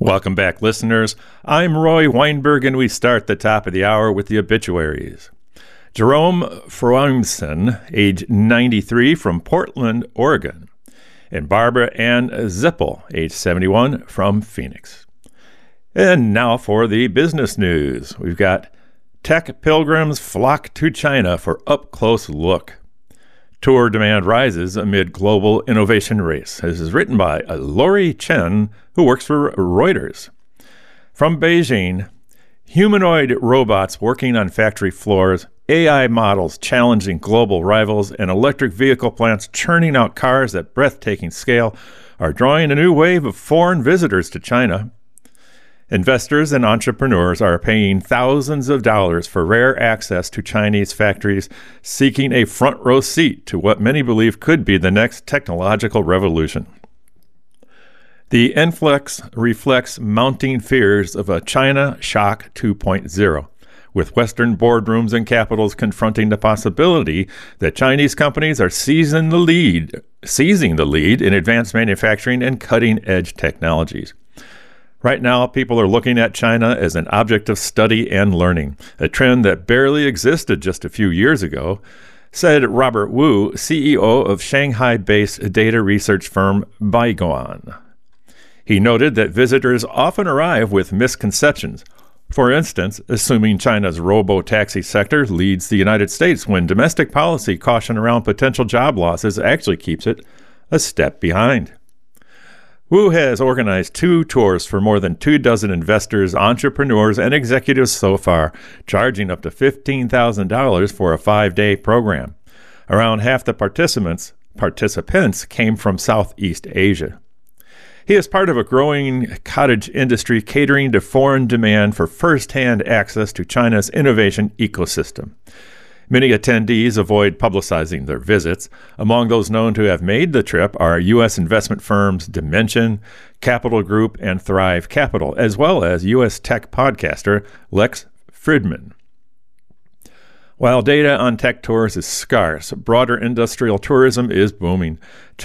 Welcome back, listeners. I'm Roy Weinberg, and we start the top of the hour with the obituaries. Jerome Froimson, age 93, from Portland, Oregon. And Barbara Ann Zippel, age 71, from Phoenix. And now for the business news. We've got tech pilgrims flock to China for up-close look. Tour demand rises amid global innovation race. This is written by Lori Chen, who works for Reuters. From Beijing, humanoid robots working on factory floors, AI models challenging global rivals, and electric vehicle plants churning out cars at breathtaking scale are drawing a new wave of foreign visitors to China. Investors and entrepreneurs are paying thousands of dollars for rare access to Chinese factories, seeking a front-row seat to what many believe could be the next technological revolution. The influx reflects mounting fears of a China Shock 2.0, with Western boardrooms and capitals confronting the possibility that Chinese companies are seizing the lead in advanced manufacturing and cutting-edge technologies. Right now, people are looking at China as an object of study and learning, a trend that barely existed just a few years ago, said Robert Wu, CEO of Shanghai-based data research firm Baiguan. He noted that visitors often arrive with misconceptions. For instance, assuming China's robo-taxi sector leads the United States when domestic policy caution around potential job losses actually keeps it a step behind. Wu has organized 2 tours for more than 24 investors, entrepreneurs, and executives so far, charging up to $15,000 for a 5-day program. Around half the participants came from Southeast Asia. He is part of a growing cottage industry catering to foreign demand for first-hand access to China's innovation ecosystem. Many attendees avoid publicizing their visits. Among those known to have made the trip are U.S. investment firms Dimension, Capital Group, and Thrive Capital, as well as U.S. tech podcaster Lex Fridman. While data on tech tours is scarce, broader industrial tourism is booming.